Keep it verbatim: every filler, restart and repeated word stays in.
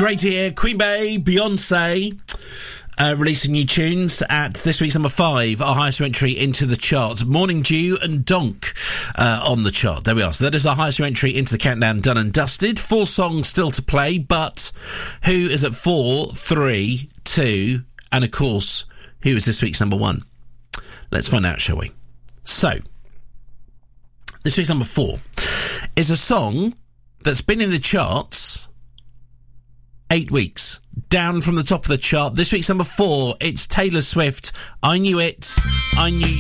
Great to hear. Queen Bey, Beyonce, uh, releasing new tunes at this week's number five, our highest entry into the charts. Morning Dew and Donk uh, on the chart. There we are. So that is our highest entry into the countdown, done and dusted. Four songs still to play, but who is at four, three, two, and of course, who is this week's number one? Let's find out, shall we? So, this week's number four is a song that's been in the charts eight weeks. Down from the top of the chart. This week's number four, it's Taylor Swift. I Knew It. I Knew You.